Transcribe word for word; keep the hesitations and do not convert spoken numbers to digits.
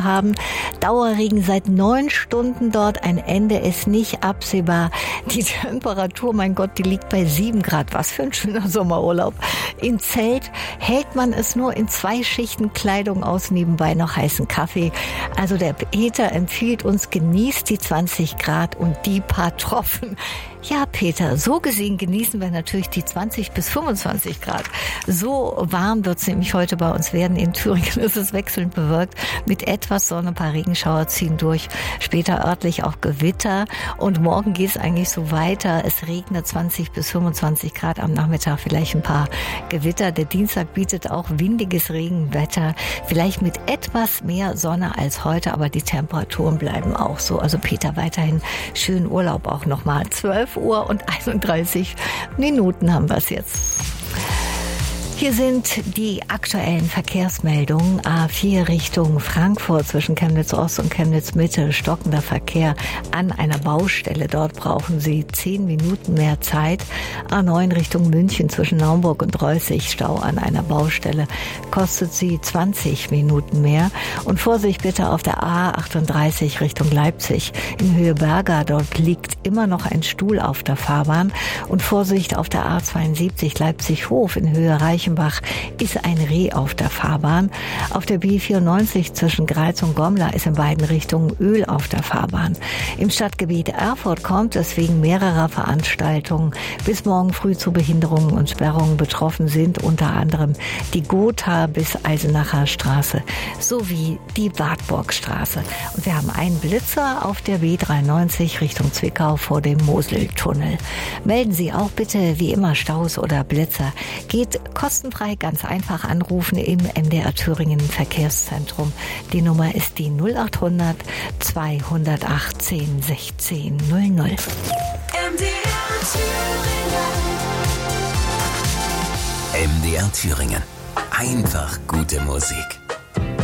haben. Dauerregen seit neun Stunden dort. Ein Ende ist nicht absehbar. Die Temperatur, mein Gott, die liegt bei sieben Grad. Was für ein schöner Sommerurlaub. In Zelt hält man es nur in zwei Schichten Kleidung aus, nebenbei noch heißen Kaffee. Also der Peter empfiehlt uns, genießt die zwanzig Grad und die paar Tropfen. Ja, Peter, so gesehen genießen wir natürlich die zwanzig bis fünfundzwanzig Grad. So warm wird es nämlich heute bei uns werden. In Thüringen ist es wechselnd bewölkt. Mit etwas Sonne, ein paar Regenschauer ziehen durch. Später örtlich auch Gewitter. Und morgen geht es eigentlich so weiter. Es regnet zwanzig bis fünfundzwanzig Grad. Am Nachmittag vielleicht ein paar Gewitter. Der Dienstag bietet auch windiges Regenwetter. Vielleicht mit etwas mehr Sonne als heute. Aber die Temperaturen bleiben auch so. Also Peter, weiterhin schönen Urlaub auch nochmal. zwölf Uhr und einunddreißig Minuten haben wir es jetzt. Hier sind die aktuellen Verkehrsmeldungen. A vier Richtung Frankfurt zwischen Chemnitz Ost und Chemnitz Mitte. Stockender Verkehr an einer Baustelle. Dort brauchen Sie zehn Minuten mehr Zeit. A neun Richtung München zwischen Naumburg und Reußig. Stau an einer Baustelle. Kostet Sie zwanzig Minuten mehr. Und Vorsicht bitte auf der A achtunddreißig Richtung Leipzig. In Höhe Berga. Dort liegt immer noch ein Stuhl auf der Fahrbahn. Und Vorsicht auf der A zweiundsiebzig Leipzig-Hof in Höhe Reichenbach ist ein Reh auf der Fahrbahn. Auf der B vierundneunzig zwischen Greiz und Gommler ist in beiden Richtungen Öl auf der Fahrbahn. Im Stadtgebiet Erfurt kommt es wegen mehrerer Veranstaltungen bis morgen früh zu Behinderungen und Sperrungen. Betroffen sind unter anderem die Gotha bis Eisenacher Straße sowie die Wartburgstraße. Und wir haben einen Blitzer auf der B dreiundneunzig Richtung Zwickau vor dem Moseltunnel. Melden Sie auch bitte wie immer Staus oder Blitzer. Geht kostenlos Kostenfrei, ganz einfach anrufen im M D R Thüringen Verkehrszentrum. Die Nummer ist die null achthundert zweihundertachtzehn sechzehn null null. M D R Thüringen. M D R Thüringen. Einfach gute Musik.